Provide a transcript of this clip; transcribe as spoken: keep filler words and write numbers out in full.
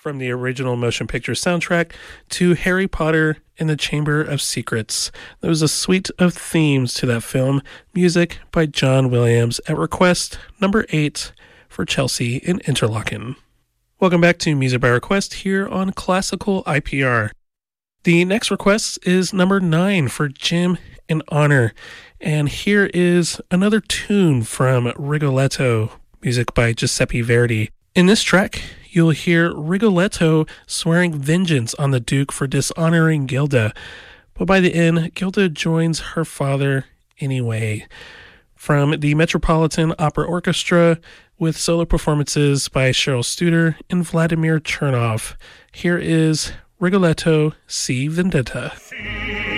from the original motion picture soundtrack to Harry Potter and the Chamber of Secrets. There was a suite of themes to that film, music by John Williams at request number eight for Chelsea in Interlaken. Welcome back to Music by Request here on Classical I P R. The next request is number nine for Jim in Honor, and here is another tune from Rigoletto, music by Giuseppe Verdi. In this track, you'll hear Rigoletto swearing vengeance on the Duke for dishonoring Gilda, but by the end, Gilda joins her father anyway. From the Metropolitan Opera Orchestra, with solo performances by Cheryl Studer and Vladimir Chernov, here is Rigoletto Si Vendetta.